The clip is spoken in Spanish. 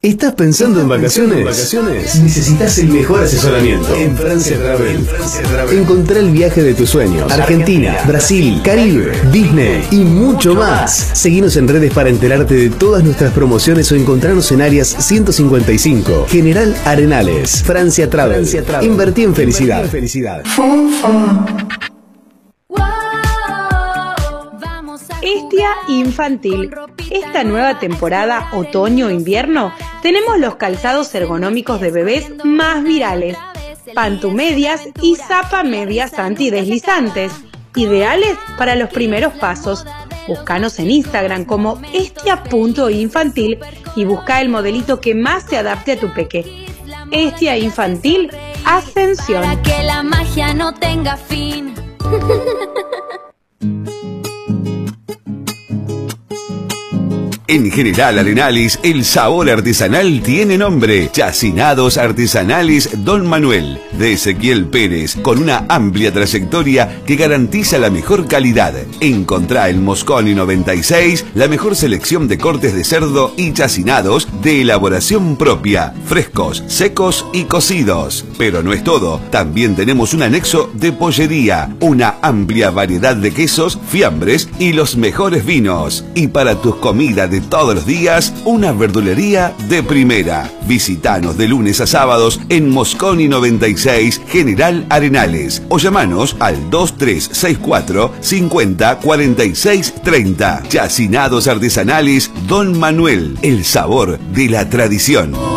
¿Estás pensando en vacaciones? Necesitas el mejor asesoramiento en Francia Travel. Encontrá el viaje de tus sueños. Argentina, Brasil, Caribe, Disney y mucho más. Seguinos en redes para enterarte de todas nuestras promociones o encontrarnos en áreas 155. General Arenales. Francia Travel. Invertí en felicidad. Estia Infantil. Esta nueva temporada otoño-invierno tenemos los calzados ergonómicos de bebés más virales. Pantumedias y zapamedias antideslizantes, ideales para los primeros pasos. Búscanos en Instagram como estia.infantil y busca el modelito que más se adapte a tu peque. Estia Infantil Ascensión. Para que la magia no tenga fin. En General Arenales, el sabor artesanal tiene nombre. Chacinados Artesanales Don Manuel, de Ezequiel Pérez, con una amplia trayectoria que garantiza la mejor calidad. Encontrá en Mosconi 96 la mejor selección de cortes de cerdo y chacinados de elaboración propia, frescos, secos y cocidos. Pero no es todo, también tenemos un anexo de pollería, una amplia variedad de quesos, fiambres y los mejores vinos. Y para tus comidas de todos los días, una verdulería de primera. Visitanos de lunes a sábados en Mosconi 96, General Arenales, o llamanos al 2364 50 46 30. Chacinados Artesanales Don Manuel, el sabor de la tradición.